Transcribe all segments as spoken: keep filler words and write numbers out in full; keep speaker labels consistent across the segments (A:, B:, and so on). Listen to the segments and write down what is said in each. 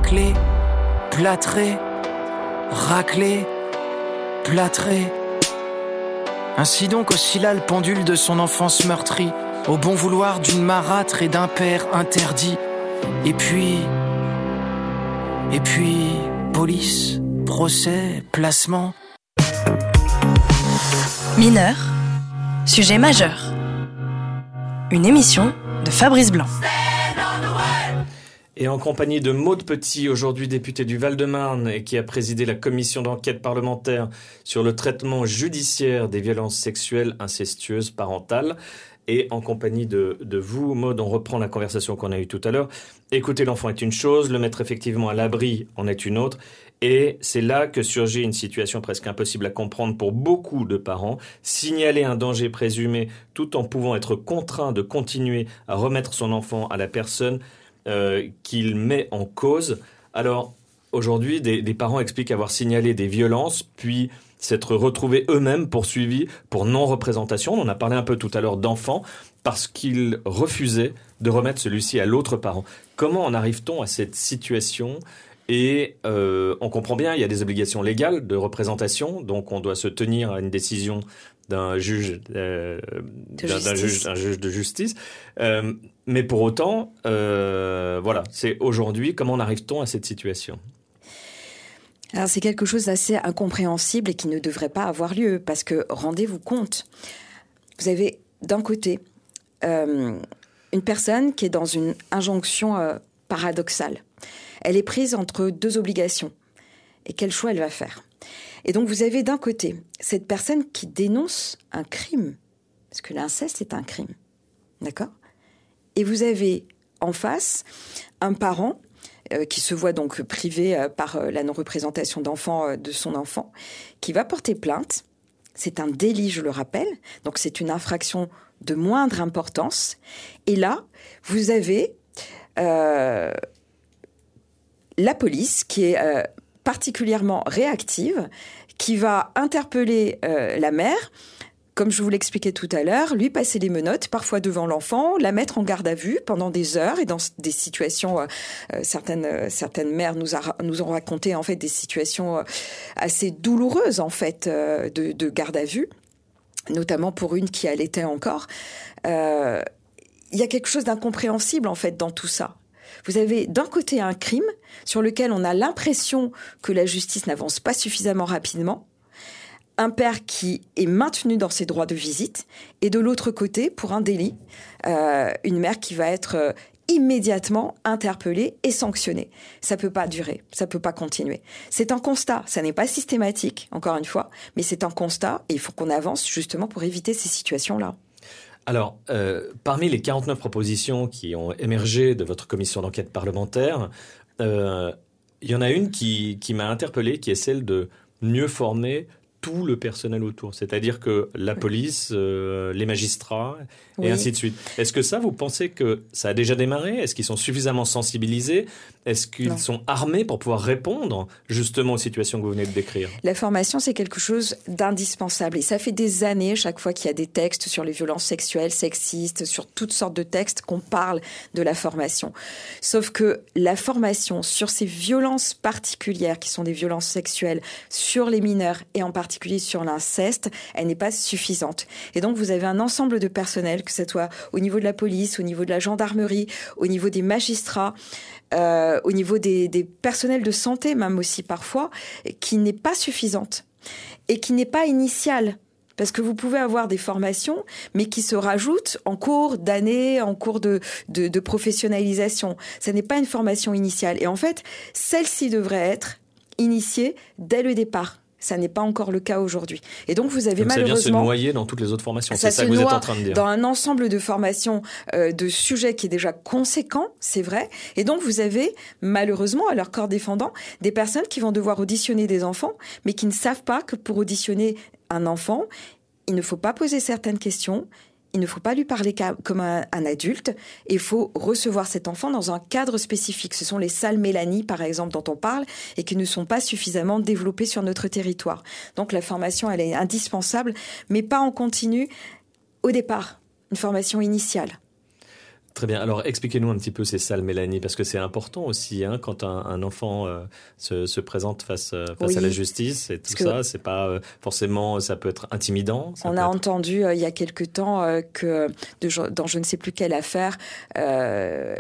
A: raclé, plâtré, raclé, plâtré. Ainsi donc oscilla le pendule de son enfance meurtrie, au bon vouloir d'une marâtre et d'un père interdit. Et puis... Et puis... police, procès, placement...
B: Mineur, sujet majeur. Une émission de Fabrice Blanc.
C: Et en compagnie de Maude Petit, aujourd'hui députée du Val-de-Marne et qui a présidé la commission d'enquête parlementaire sur le traitement judiciaire des violences sexuelles incestueuses parentales. Et en compagnie de, de vous, Maude, on reprend la conversation qu'on a eue tout à l'heure. Écouter l'enfant est une chose, le mettre effectivement à l'abri en est une autre. Et c'est là que surgit une situation presque impossible à comprendre pour beaucoup de parents. Signaler un danger présumé tout en pouvant être contraint de continuer à remettre son enfant à la personne euh, qu'il met en cause. Alors, aujourd'hui, des, des parents expliquent avoir signalé des violences, puis s'être retrouvés eux-mêmes poursuivis pour non-représentation. On en a parlé un peu tout à l'heure d'enfants, parce qu'ils refusaient de remettre celui-ci à l'autre parent. Comment en arrive-t-on à cette situation ? Et euh, on comprend bien, il y a des obligations légales de représentation, donc on doit se tenir à une décision d'un juge, euh, d'un, d'un, juge, d'un juge de justice. Euh, mais pour autant, euh, voilà, c'est aujourd'hui, comment en arrive-t-on à cette situation ?
D: Alors c'est quelque chose d'assez incompréhensible et qui ne devrait pas avoir lieu, parce que rendez-vous compte, vous avez d'un côté euh, une personne qui est dans une injonction euh, paradoxale. Elle est prise entre deux obligations. Et quel choix elle va faire ? Et donc vous avez d'un côté cette personne qui dénonce un crime, parce que l'inceste est un crime, d'accord ? Et vous avez en face un parent euh, qui se voit donc privé euh, par euh, la non-représentation d'enfant euh, de son enfant, qui va porter plainte. C'est un délit, je le rappelle, donc c'est une infraction de moindre importance. Et là, vous avez euh, la police qui est euh, particulièrement réactive, qui va interpeller euh, la mère, comme je vous l'expliquais tout à l'heure, lui passer les menottes, parfois devant l'enfant, la mettre en garde à vue pendant des heures, et dans des situations, euh, certaines, euh, certaines mères nous, a, nous ont raconté en fait des situations euh, assez douloureuses en fait euh, de, de garde à vue, notamment pour une qui allaitait encore. Euh, il y a quelque chose d'incompréhensible en fait dans tout ça. Vous avez d'un côté un crime sur lequel on a l'impression que la justice n'avance pas suffisamment rapidement, un père qui est maintenu dans ses droits de visite, et de l'autre côté, pour un délit, euh, une mère qui va être euh, immédiatement interpellée et sanctionnée. Ça peut pas durer, ça peut pas continuer. C'est un constat, ça n'est pas systématique, encore une fois, mais c'est un constat, et il faut qu'on avance justement pour éviter ces situations-là.
C: Alors, euh, parmi les quarante-neuf propositions qui ont émergé de votre commission d'enquête parlementaire, euh, il y en a une qui, qui m'a interpellé, qui est celle de mieux former tout le personnel autour, c'est-à-dire que la police, euh, les magistrats, et oui. ainsi de suite. Est-ce que ça, vous pensez que ça a déjà démarré ? Est-ce qu'ils sont suffisamment sensibilisés ? Est-ce qu'ils non. sont armés pour pouvoir répondre justement aux situations que vous venez de décrire ?
D: La formation, c'est quelque chose d'indispensable. Et ça fait des années, chaque fois qu'il y a des textes sur les violences sexuelles, sexistes, sur toutes sortes de textes, qu'on parle de la formation. Sauf que la formation sur ces violences particulières, qui sont des violences sexuelles, sur les mineurs et en particulier sur l'inceste, elle n'est pas suffisante. Et donc, vous avez un ensemble de personnel, que ce soit au niveau de la police, au niveau de la gendarmerie, au niveau des magistrats, euh, au niveau des, des personnels de santé, même aussi parfois, qui n'est pas suffisante et qui n'est pas initiale. Parce que vous pouvez avoir des formations, mais qui se rajoutent en cours d'année, en cours de, de, de professionnalisation. Ça n'est pas une formation initiale. Et en fait, celle-ci devrait être initiée dès le départ. Ça n'est pas encore le cas aujourd'hui. Et donc, vous avez donc malheureusement... Ça
C: vient se noyer dans toutes les autres formations. C'est ça que vous êtes en train de dire.
D: Dans un ensemble de formations, euh, de sujets qui est déjà conséquent, c'est vrai. Et donc, vous avez, malheureusement, à leur corps défendant, des personnes qui vont devoir auditionner des enfants, mais qui ne savent pas que pour auditionner un enfant, il ne faut pas poser certaines questions. Il ne faut pas lui parler comme un, un adulte. Il faut recevoir cet enfant dans un cadre spécifique. Ce sont les salles Mélanie, par exemple, dont on parle et qui ne sont pas suffisamment développées sur notre territoire. Donc la formation, elle est indispensable, mais pas en continu au départ. Une formation initiale.
C: Très bien. Alors, expliquez-nous un petit peu ces salles, Mélanie, parce que c'est important aussi, hein, quand un, un enfant euh, se, se présente face, euh, face oui. à la justice et tout ça. C'est pas euh, forcément, ça peut être intimidant. Ça
D: on a être... entendu euh, il y a quelque temps euh, que de, dans je ne sais plus quelle affaire, euh,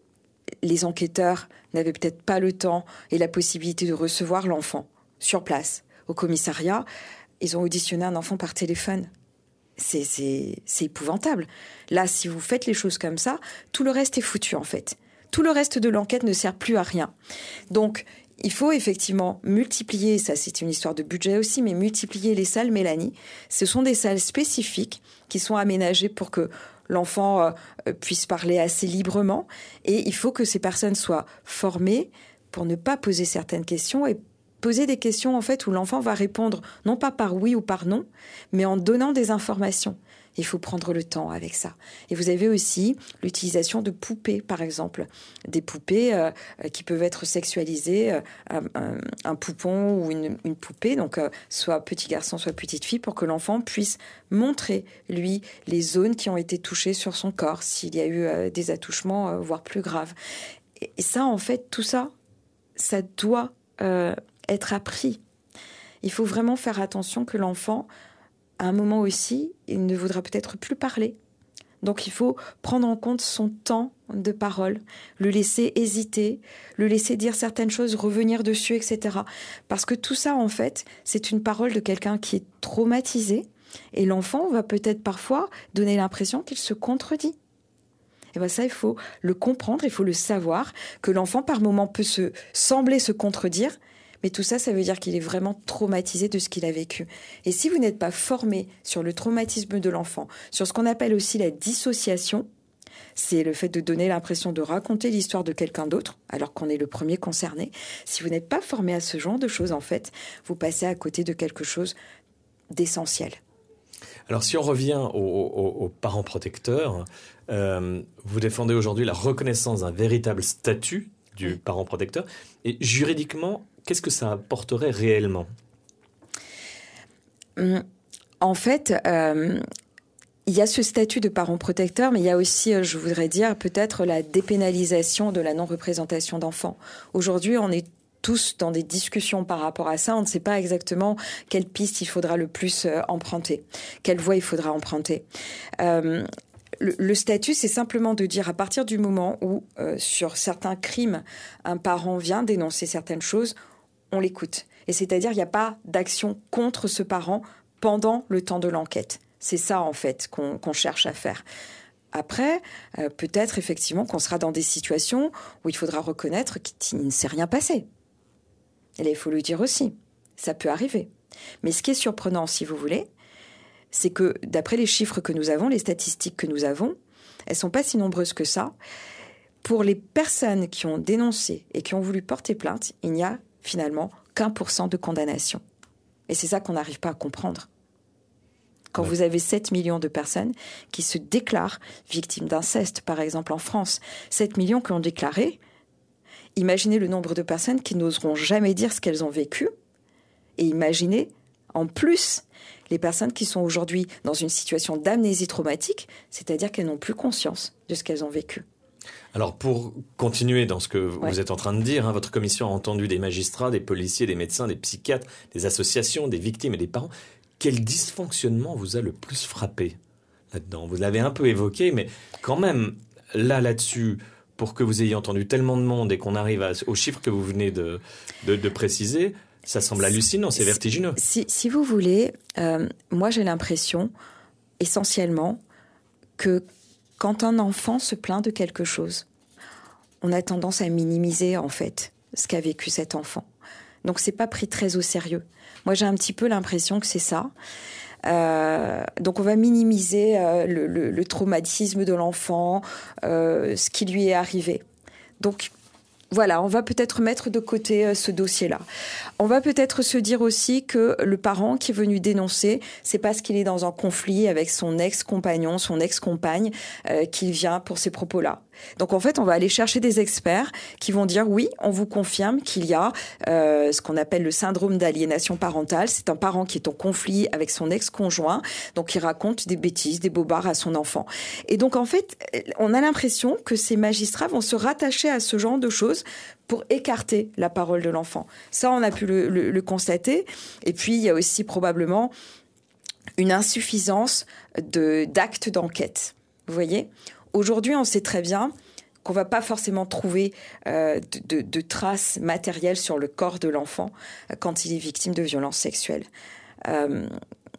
D: les enquêteurs n'avaient peut-être pas le temps et la possibilité de recevoir l'enfant sur place au commissariat. Ils ont auditionné un enfant par téléphone. C'est, c'est, c'est épouvantable. Là, si vous faites les choses comme ça, tout le reste est foutu, en fait. Tout le reste de l'enquête ne sert plus à rien. Donc, il faut effectivement multiplier, ça c'est une histoire de budget aussi, mais multiplier les salles Mélanie. Ce sont des salles spécifiques qui sont aménagées pour que l'enfant euh, puisse parler assez librement. Et il faut que ces personnes soient formées pour ne pas poser certaines questions et poser des questions en fait où l'enfant va répondre non pas par oui ou par non, mais en donnant des informations. Il faut prendre le temps avec ça. Et vous avez aussi l'utilisation de poupées, par exemple. Des poupées euh, qui peuvent être sexualisées, euh, un, un poupon ou une, une poupée, donc euh, soit petit garçon, soit petite fille, pour que l'enfant puisse montrer, lui, les zones qui ont été touchées sur son corps, s'il y a eu euh, des attouchements, euh, voire plus graves. Et, et ça, en fait, tout ça, ça doit euh, être appris. Il faut vraiment faire attention que l'enfant, à un moment aussi, il ne voudra peut-être plus parler. Donc il faut prendre en compte son temps de parole, le laisser hésiter, le laisser dire certaines choses, revenir dessus, et cetera. Parce que tout ça, en fait, c'est une parole de quelqu'un qui est traumatisé et l'enfant va peut-être parfois donner l'impression qu'il se contredit. Et bien ça, il faut le comprendre, il faut le savoir, que l'enfant, par moments, peut se sembler se contredire. Mais tout ça, ça veut dire qu'il est vraiment traumatisé de ce qu'il a vécu. Et si vous n'êtes pas formé sur le traumatisme de l'enfant, sur ce qu'on appelle aussi la dissociation, c'est le fait de donner l'impression de raconter l'histoire de quelqu'un d'autre, alors qu'on est le premier concerné. Si vous n'êtes pas formé à ce genre de choses, en fait, vous passez à côté de quelque chose d'essentiel.
C: Alors, si on revient aux, aux, aux parents protecteurs, euh, vous défendez aujourd'hui la reconnaissance d'un véritable statut du oui. parent protecteur. Et juridiquement, qu'est-ce que ça apporterait réellement ?
D: En fait, euh, il y a ce statut de parent protecteur, mais il y a aussi, je voudrais dire, peut-être la dépénalisation de la non-représentation d'enfants. Aujourd'hui, on est tous dans des discussions par rapport à ça. On ne sait pas exactement quelle piste il faudra le plus emprunter, quelle voie il faudra emprunter. Euh, Le, le statut, c'est simplement de dire à partir du moment où, euh, sur certains crimes, un parent vient dénoncer certaines choses, on l'écoute. Et c'est-à-dire, il n'y a pas d'action contre ce parent pendant le temps de l'enquête. C'est ça, en fait, qu'on, qu'on cherche à faire. Après, euh, peut-être effectivement qu'on sera dans des situations où il faudra reconnaître qu'il ne s'est rien passé. Et là, il faut le dire aussi. Ça peut arriver. Mais ce qui est surprenant, si vous voulez, c'est que d'après les chiffres que nous avons, les statistiques que nous avons, elles ne sont pas si nombreuses que ça. Pour les personnes qui ont dénoncé et qui ont voulu porter plainte, il n'y a finalement qu'un pour cent de condamnation. Et c'est ça qu'on n'arrive pas à comprendre. Quand ouais. vous avez sept millions de personnes qui se déclarent victimes d'inceste, par exemple en France, sept millions qui ont déclaré, imaginez le nombre de personnes qui n'oseront jamais dire ce qu'elles ont vécu, et imaginez en plus les personnes qui sont aujourd'hui dans une situation d'amnésie traumatique, c'est-à-dire qu'elles n'ont plus conscience de ce qu'elles ont vécu.
C: Alors, pour continuer dans ce que vous
D: ouais.
C: êtes en train de dire, hein, votre commission a entendu des magistrats, des policiers, des médecins, des psychiatres, des associations, des victimes et des parents. Quel dysfonctionnement vous a le plus frappé là-dedans ? Vous l'avez un peu évoqué, mais quand même, là, là-dessus, pour que vous ayez entendu tellement de monde et qu'on arrive à, aux chiffres que vous venez de, de, de préciser... Ça semble hallucinant, c'est vertigineux.
D: Si, si vous voulez, euh, moi j'ai l'impression, essentiellement, que quand un enfant se plaint de quelque chose, on a tendance à minimiser, en fait, ce qu'a vécu cet enfant. Donc c'est pas pris très au sérieux. Moi j'ai un petit peu l'impression que c'est ça. Euh, donc on va minimiser euh, le, le, le traumatisme de l'enfant, euh, ce qui lui est arrivé. Donc Voilà, on va peut-être mettre de côté euh, ce dossier-là. On va peut-être se dire aussi que le parent qui est venu dénoncer, c'est parce qu'il est dans un conflit avec son ex-compagnon, son ex-compagne, euh, qu'il vient pour ces propos-là. Donc en fait, on va aller chercher des experts qui vont dire oui, on vous confirme qu'il y a euh, ce qu'on appelle le syndrome d'aliénation parentale. C'est un parent qui est en conflit avec son ex-conjoint, donc il raconte des bêtises, des bobards à son enfant. Et donc en fait, on a l'impression que ces magistrats vont se rattacher à ce genre de choses pour écarter la parole de l'enfant. Ça, on a pu le, le, le constater. Et puis, il y a aussi probablement une insuffisance de, d'actes d'enquête. Vous voyez ? Aujourd'hui, on sait très bien qu'on ne va pas forcément trouver euh, de, de, de traces matérielles sur le corps de l'enfant quand il est victime de violences sexuelles. Euh,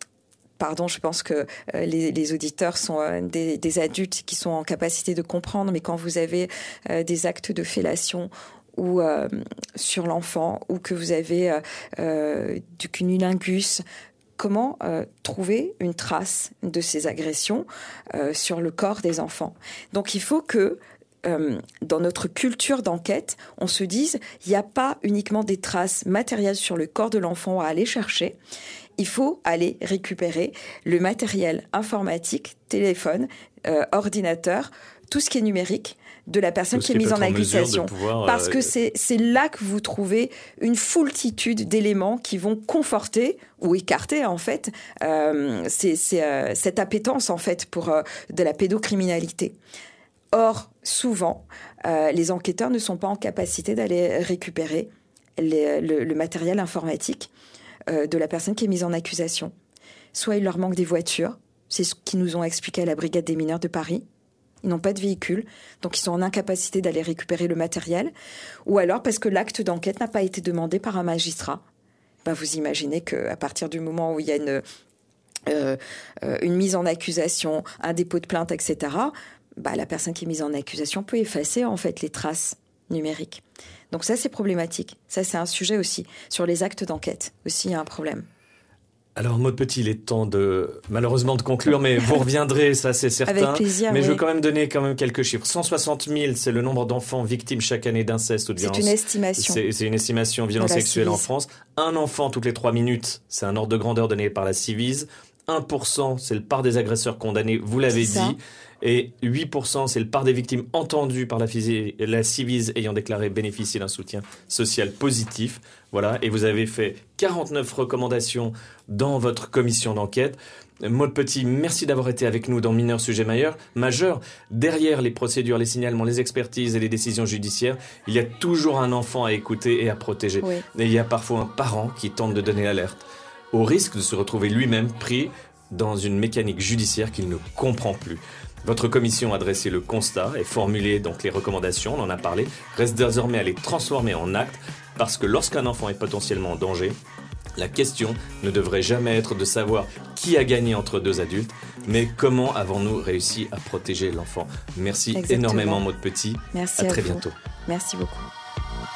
D: Pardon, je pense que euh, les, les auditeurs sont euh, des, des adultes qui sont en capacité de comprendre, mais quand vous avez euh, des actes de fellation ou euh, sur l'enfant, ou que vous avez euh, euh, du cunnilingus, comment euh, trouver une trace de ces agressions euh, sur le corps des enfants ? Donc il faut que Euh, dans notre culture d'enquête, on se dise, il n'y a pas uniquement des traces matérielles sur le corps de l'enfant à aller chercher. Il faut aller récupérer le matériel informatique, téléphone, euh, ordinateur, tout ce qui est numérique de la personne qui est mise en accusation. Pouvoir, Parce euh... que c'est, c'est là que vous trouvez une foultitude d'éléments qui vont conforter ou écarter en fait euh, c'est, c'est, euh, cette appétence en fait pour euh, de la pédocriminalité. Or, souvent, euh, les enquêteurs ne sont pas en capacité d'aller récupérer les, le, le matériel informatique euh, de la personne qui est mise en accusation. Soit il leur manque des voitures, c'est ce qu'ils nous ont expliqué à la Brigade des mineurs de Paris. Ils n'ont pas de véhicule, donc ils sont en incapacité d'aller récupérer le matériel. Ou alors parce que l'acte d'enquête n'a pas été demandé par un magistrat. Ben, vous imaginez qu'à partir du moment où il y a une, euh, une mise en accusation, un dépôt de plainte, et cetera, bah, la personne qui est mise en accusation peut effacer en fait les traces numériques. Donc ça, c'est problématique. Ça, c'est un sujet aussi. Sur les actes d'enquête aussi, il y a un problème.
C: Alors, Maud Petit, il est temps de, malheureusement, de conclure, mais vous reviendrez, ça c'est certain.
D: Avec plaisir,
C: Mais
D: oui.
C: je veux quand même donner quand même quelques chiffres. cent soixante mille, c'est le nombre d'enfants victimes chaque année d'inceste ou de violence.
D: C'est une estimation.
C: C'est, c'est une estimation de violence sexuelle en France. Un enfant toutes les trois minutes, c'est un ordre de grandeur donné par la Civise. un pour cent, c'est le part des agresseurs condamnés, vous l'avez c'est dit. Ça. Et huit pour cent, c'est le part des victimes entendues par la, la Civise ayant déclaré bénéficier d'un soutien social positif. Voilà. Et vous avez fait quarante-neuf recommandations dans votre commission d'enquête. Maud Petit, merci d'avoir été avec nous dans Mineurs Sujets Majeurs. Derrière les procédures, les signalements, les expertises et les décisions judiciaires, il y a toujours un enfant à écouter et à protéger. Oui. Et il y a parfois un parent qui tente de donner l'alerte, au risque de se retrouver lui-même pris dans une mécanique judiciaire qu'il ne comprend plus. Votre commission a dressé le constat et formulé donc les recommandations, on en a parlé, reste désormais à les transformer en actes, parce que lorsqu'un enfant est potentiellement en danger, la question ne devrait jamais être de savoir qui a gagné entre deux adultes, mais comment avons-nous réussi à protéger l'enfant. Merci Exactement. énormément Maud Petit,
D: Merci
C: à, à
D: très
C: vous.
D: bientôt.
C: Merci
D: beaucoup.